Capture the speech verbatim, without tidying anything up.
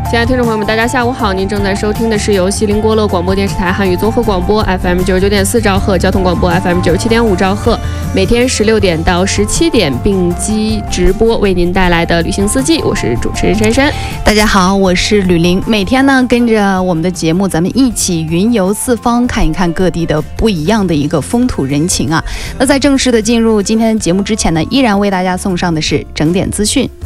亲爱的听众朋友们，大家下午好！您正在收听的是由锡林郭勒广播电视台汉语综合广播 F M 九十九点四兆赫、交通广播 F M 九十七点五兆赫，每天十六点到十七点并机直播为您带来的旅行四季。我是主持人珊珊。 大家好，我是吕玲。每天呢，跟着我们的节目，咱们一起云游四方，看一看各地的不一样的一个风土人情啊。那在正式的进入今天的节目之前呢，依然为大家送上的是整点资讯。